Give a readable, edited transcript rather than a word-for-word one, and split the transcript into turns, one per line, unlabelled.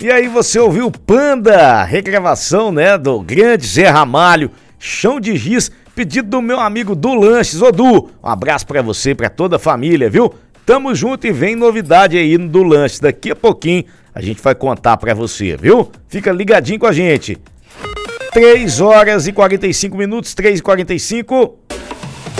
E aí você ouviu Panda, regravação, né, do grande Zé Ramalho, Chão de Giz, pedido do meu amigo Du Lanches. Ô Du, um abraço pra você, pra toda a família, viu? Tamo junto e vem novidade aí no Du Lanches. Daqui a pouquinho a gente vai contar pra você, viu? Fica ligadinho com a gente. 3 horas e 45 minutos, 3h45.